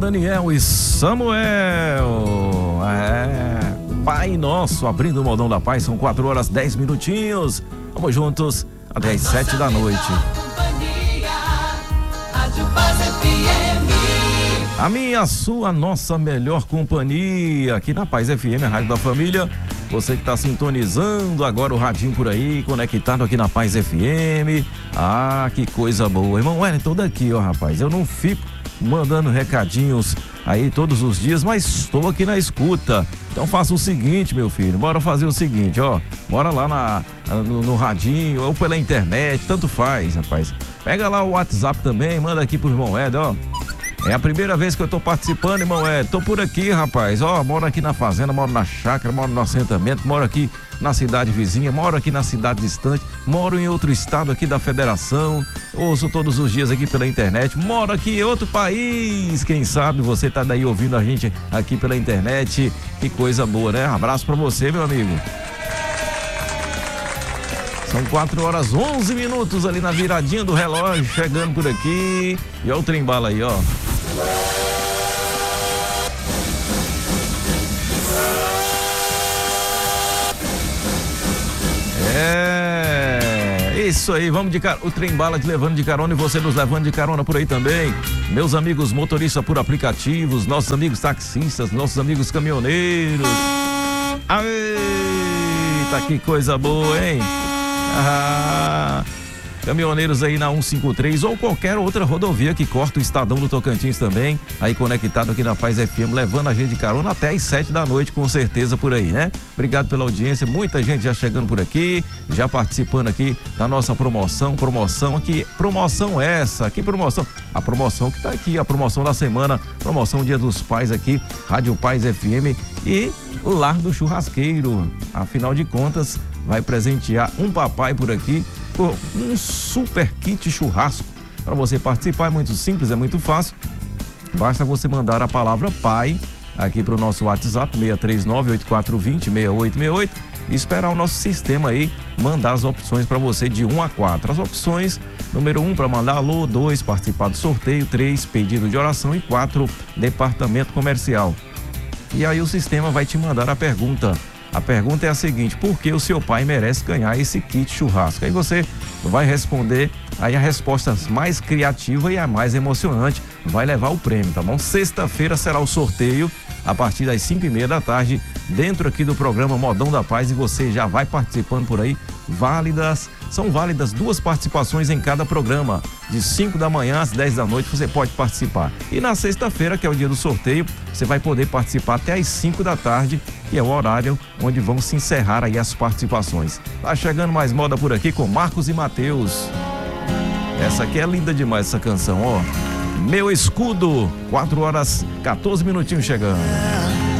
Daniel e Samuel. Pai Nosso, abrindo o Modão da Paz, são 4 horas 10 minutinhos. Vamos juntos até as 7 da noite. A minha, sua, nossa melhor companhia aqui na Paz FM, a Rádio da Família. Você que está sintonizando agora o radinho por aí, conectado aqui na Paz FM. Ah, que coisa boa. Irmão Wellington, daqui, ó, rapaz. Eu não fico mandando recadinhos aí todos os dias, mas estou aqui na escuta. Então faça o seguinte, meu filho, bora fazer o seguinte, ó. Bora lá no radinho ou pela internet, tanto faz, rapaz. Pega lá o WhatsApp também, manda aqui pro irmão Ed, ó. É a primeira vez que eu tô participando, irmão Ed. Tô por aqui, rapaz. Ó, moro aqui na fazenda, moro na chácara, moro no assentamento, moro aqui na cidade vizinha, moro aqui na cidade distante, moro em outro estado aqui da federação, ouço todos os dias aqui pela internet, moro aqui em outro país. Quem sabe você tá daí ouvindo a gente aqui pela internet. Que coisa boa, né? Abraço pra você, meu amigo. São 4 horas 11 minutos ali na viradinha do relógio, chegando por aqui. E olha o trem-bala aí, ó. Isso aí, vamos de o trem-bala te levando de carona e você nos levando de carona por aí também. Meus amigos motoristas por aplicativos, nossos amigos taxistas, nossos amigos caminhoneiros. Eita, que coisa boa, hein? Caminhoneiros aí na 153 ou qualquer outra rodovia que corta o Estadão do Tocantins também, aí conectado aqui na Paz FM, levando a gente de carona até as 7 da noite, com certeza por aí, né? Obrigado pela audiência, muita gente já chegando por aqui, já participando aqui da nossa promoção aqui, promoção essa, que promoção? A promoção que tá aqui, a promoção da semana, promoção Dia dos Pais aqui, Rádio Paz FM e o Lar do Churrasqueiro, afinal de contas, vai presentear um papai por aqui com um super kit churrasco. Para você participar é muito simples, é muito fácil. Basta você mandar a palavra pai aqui para o nosso WhatsApp 639-8420-6868 e esperar o nosso sistema aí mandar as opções para você de 1 a 4. As opções, número 1 para mandar alô, 2 participar do sorteio, 3 pedido de oração e 4 departamento comercial. E aí o sistema vai te mandar a pergunta. A pergunta é a seguinte: por que o seu pai merece ganhar esse kit churrasco? Aí você vai responder, aí a resposta mais criativa e a mais emocionante vai levar o prêmio, tá bom? Sexta-feira será o sorteio a partir das 5:30 da tarde, dentro aqui do programa Modão da Paz, e você já vai participando por aí. São válidas 2 participações em cada programa. De 5 da manhã às 10 da noite você pode participar. E na sexta-feira, que é o dia do sorteio, você vai poder participar até às 5 da tarde, que é o horário onde vão se encerrar aí as participações. Tá chegando mais moda por aqui com Marcos e Mateus. Essa aqui é linda demais, essa canção, ó. Meu Escudo, 4 horas 14 minutinhos chegando.